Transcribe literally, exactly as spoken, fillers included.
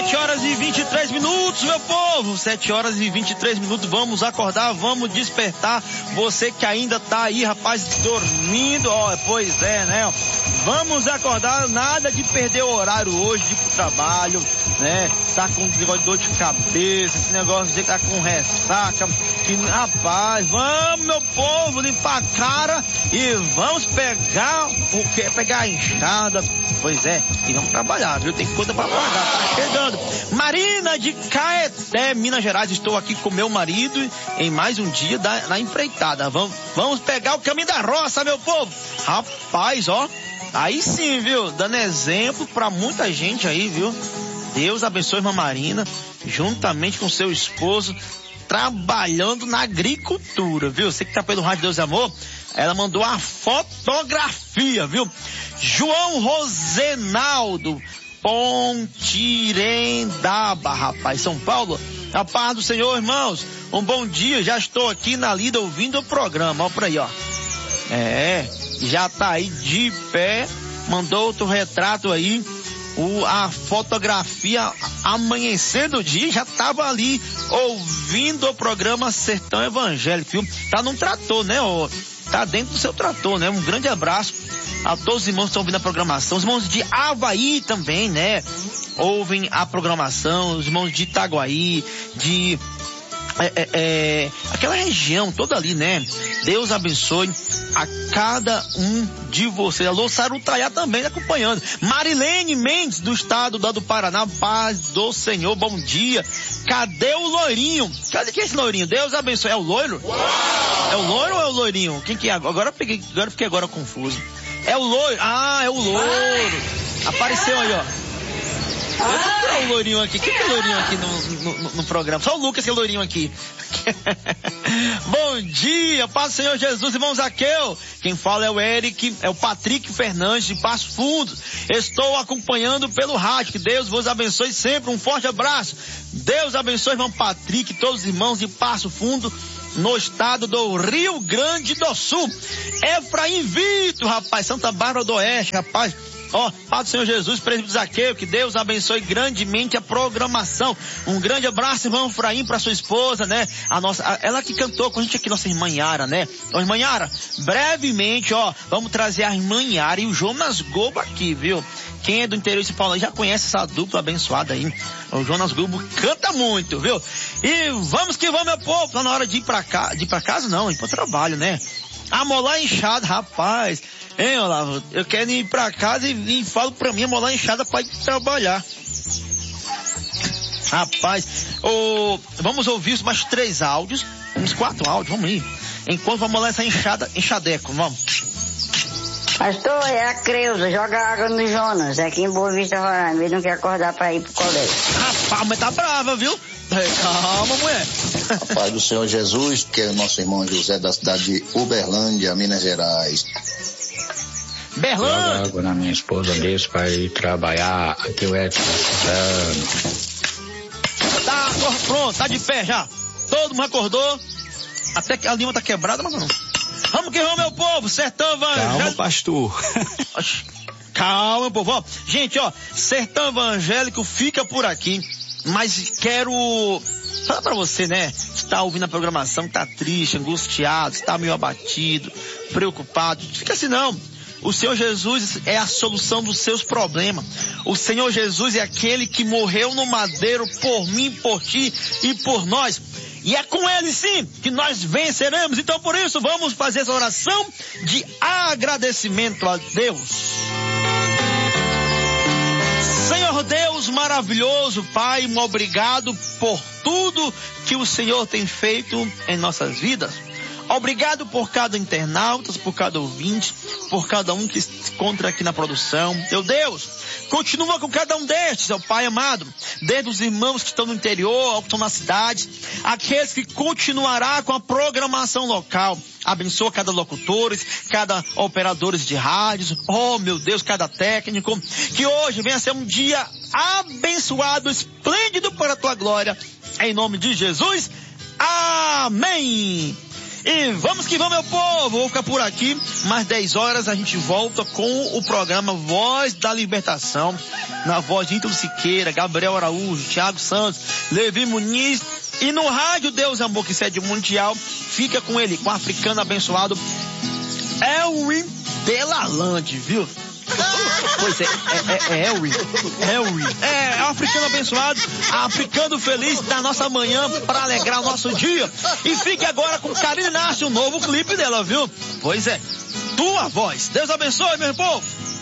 sete horas e vinte e três minutos, meu povo. sete horas e vinte e três minutos. Vamos acordar, vamos despertar. Você que ainda tá aí, rapaz, dormindo. Ó, pois é, né? Vamos acordar. Nada de perder o horário hoje, de ir pro trabalho, né? Tá com negócio de dor de cabeça, esse negócio de tá com ressaca. Que, rapaz, vamos, meu povo, limpar a cara e vamos pegar o que? Pegar a enxada. Pois é, e vamos trabalhar, viu? Tem coisa pra pagar, tá chegando. Marina de Caeté, Minas Gerais. Estou aqui com meu marido em mais um dia da, na empreitada. Vamos, vamos pegar o caminho da roça, meu povo. Rapaz, ó, aí sim, viu? Dando exemplo pra muita gente aí, viu? Deus abençoe a irmã Marina, juntamente com seu esposo, trabalhando na agricultura, viu? Você que tá pelo Rádio Deus e Amor, ela mandou a fotografia, viu? João Rosenaldo, Pontirendaba, rapaz, São Paulo. A paz do Senhor, irmãos. Um bom dia, já estou aqui na lida ouvindo o programa, ó por aí, ó. É, já tá aí de pé, mandou outro retrato aí. O, a fotografia amanhecendo o dia, já tava ali ouvindo o programa Sertão Evangélico, viu? Tá num trator, né? Ó, tá dentro do seu trator, né? Um grande abraço a todos os irmãos que estão ouvindo a programação, os irmãos de Avaí também, né? Ouvem a programação, os irmãos de Itaguaí, de É, é, é, aquela região toda ali, né? Deus abençoe a cada um de vocês. Alô, Sarutaiá também acompanhando. Marilene Mendes, do estado do Paraná, paz do Senhor, bom dia. Cadê o loirinho? Cadê que é esse loirinho? Deus abençoe. É o loiro? Uau! É o loiro ou é o loirinho? Quem que é? Agora eu peguei, agora eu fiquei agora confuso. É o loiro. Ah, é o loiro. Apareceu aí, ó. Eu vou procurar o loirinho aqui. Quem que é loirinho aqui no, no, no programa? Só o Lucas que é loirinho aqui. Bom dia, paz do Senhor Jesus, irmão Zaqueu. Quem fala é o Eric, é o Patrick Fernandes de Passo Fundo. Estou acompanhando pelo rádio. Que Deus vos abençoe sempre. Um forte abraço. Deus abençoe, irmão Patrick, todos os irmãos de Passo Fundo, no estado do Rio Grande do Sul. Efraim Vitor, rapaz, Santa Bárbara do Oeste, rapaz. Ó, oh, Pai do Senhor Jesus, presbítero Zaqueu, que Deus abençoe grandemente a programação. Um grande abraço, irmão Efraim, para sua esposa, né? A nossa, a, ela que cantou com a gente aqui, nossa irmã Yara, né? Então, irmã Yara, brevemente, ó, vamos trazer a irmã Yara e o Jonas Gobo aqui, viu? Quem é do interior de São Paulo já conhece essa dupla abençoada aí. O Jonas Gobo canta muito, viu? E vamos que vamos, meu povo. Tá na hora de ir pra cá, de ir pra casa não, ir pro trabalho, né? Amolar enxada, rapaz. Hein, Olavo? Eu quero ir pra casa e, e falo pra mim, amolar enxada pra ir trabalhar. Rapaz, oh, vamos ouvir mais três áudios, uns quatro áudios, vamos ir. Enquanto vamos amolar essa enxada, enxadeco, vamos. Pastor, é a Creuza, joga água no Jonas, aqui em Boa Vista, Roraima. Ele não quer acordar pra ir pro colégio. Rapaz, mas tá brava, viu? Calma, mulher. A paz do Senhor Jesus, que é o nosso irmão José da cidade de Uberlândia, Minas Gerais. Berlândia. Joga água na minha esposa desse pra ir trabalhar. Aqui o Edson. Tá, pronto, tá de pé já. Todo mundo acordou. Até que a língua tá quebrada, mas não. Vamos que vamos, meu povo. Sertão Evangélico. Calma, pastor. Calma, meu povo. Ó, gente, ó, Sertão Evangélico fica por aqui. Mas quero falar pra você, né, que tá ouvindo a programação, tá triste, angustiado, tá meio abatido, preocupado. Não fica assim não. O Senhor Jesus é a solução dos seus problemas. O Senhor Jesus é aquele que morreu no madeiro por mim, por ti e por nós. E é com Ele sim que nós venceremos. Então por isso vamos fazer essa oração de agradecimento a Deus. Senhor Deus maravilhoso, Pai, um obrigado por tudo que o Senhor tem feito em nossas vidas. Obrigado por cada internauta, por cada ouvinte, por cada um que se encontra aqui na produção. Meu Deus, continua com cada um destes, ó Pai amado, desde os irmãos que estão no interior, que estão na cidade, aqueles que continuará com a programação local. Abençoa cada locutores, cada operadores de rádios, oh meu Deus, cada técnico, que hoje venha ser um dia abençoado, esplêndido para a tua glória, em nome de Jesus, amém. E vamos que vamos, meu povo. Vou ficar por aqui. Mais dez horas a gente volta com o programa Voz da Libertação. Na voz de Ítalo Siqueira, Gabriel Araújo, Thiago Santos, Levi Muniz. E no rádio Deus Amor, que sede mundial, fica com ele, com o africano abençoado Elwin Delalande, viu? Pois é, é, é, é Elwin, Elwin, é, é o africano abençoado, africano feliz da nossa manhã para alegrar o nosso dia. E fique agora com Karine Inácio, um novo clipe dela, viu? Pois é, tua voz. Deus abençoe, meu povo.